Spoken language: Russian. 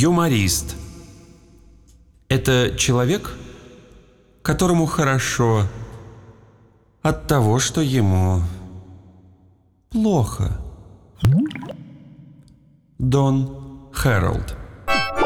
Юморист – это человек, которому хорошо от того, что ему плохо. Дон Хэролд.